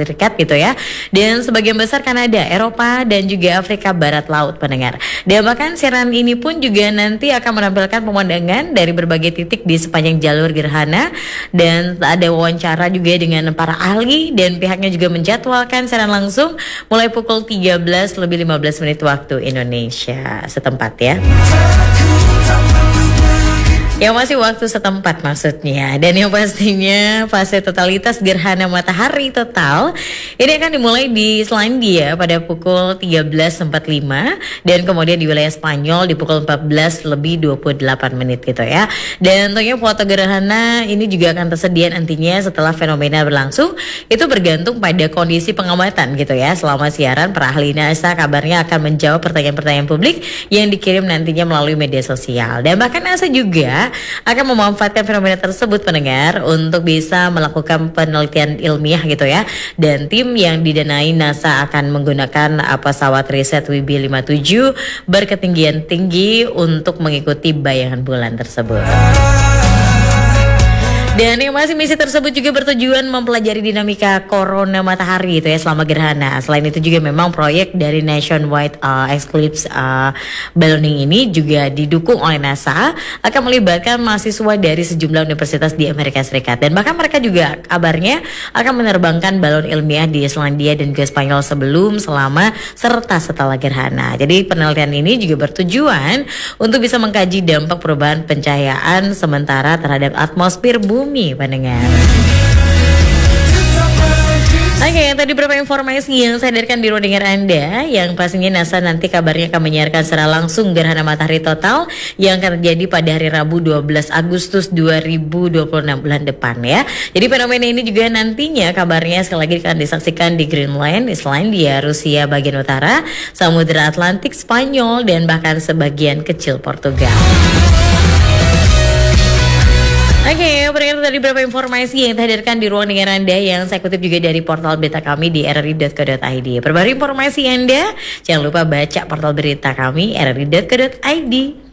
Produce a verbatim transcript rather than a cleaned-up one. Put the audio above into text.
Serikat gitu ya, dan sebagian besar Kanada, Eropa, dan juga Afrika Barat Laut pendengar. Dan bahkan siaran ini pun juga nanti akan menampilkan pemandangan dari berbagai titik di sepanjang jalur gerhana, dan ada wawancara juga dengan para ahli, dan pihaknya juga menjadwalkan siaran langsung mulai pukul tiga belas lebih lima belas menit waktu Indonesia setempat ya. Yang masih waktu setempat maksudnya. Dan yang pastinya fase totalitas gerhana matahari total ini akan dimulai di Selandia pada pukul tiga belas empat puluh lima dan kemudian di wilayah Spanyol di pukul empat belas lebih dua puluh delapan menit gitu ya. Dan tentunya foto gerhana ini juga akan tersedia nantinya setelah fenomena berlangsung. Itu bergantung pada kondisi pengamatan gitu ya. Selama siaran para ahli NASA kabarnya akan menjawab pertanyaan-pertanyaan publik yang dikirim nantinya melalui media sosial. Dan bahkan NASA juga akan memanfaatkan fenomena tersebut pendengar untuk bisa melakukan penelitian ilmiah gitu ya. Dan tim yang didanai NASA akan menggunakan pesawat riset W B lima puluh tujuh berketinggian tinggi untuk mengikuti bayangan bulan tersebut. Dan yang masih misi tersebut juga bertujuan mempelajari dinamika korona matahari itu ya selama gerhana. Selain itu juga memang proyek dari Nationwide uh, Eclipse uh, Ballooning ini juga didukung oleh NASA, akan melibatkan mahasiswa dari sejumlah universitas di Amerika Serikat. Dan bahkan mereka juga kabarnya akan menerbangkan balon ilmiah di Islandia dan juga Spanyol sebelum, selama, serta setelah gerhana. Jadi penelitian ini juga bertujuan untuk bisa mengkaji dampak perubahan pencahayaan sementara terhadap atmosfer bumi. Bumi pendengar. Oke, okay, tadi beberapa informasi yang saya hadirkan di ruang dengar Anda, yang pastinya NASA nanti kabarnya akan menyiarkan secara langsung gerhana matahari total yang akan terjadi pada hari Rabu dua belas Agustus dua ribu dua puluh enam bulan depan ya. Jadi fenomena ini juga nantinya kabarnya sekali lagi akan disaksikan di Greenland, Islandia, Rusia bagian utara, Samudra Atlantik, Spanyol, dan bahkan sebagian kecil Portugal. Oke, okay, berikut tadi beberapa informasi yang dihadirkan di ruang dengar Anda yang saya kutip juga dari portal berita kami di r r i dot co dot i d. Perbarui informasi Anda, jangan lupa baca portal berita kami r r i dot co dot i d.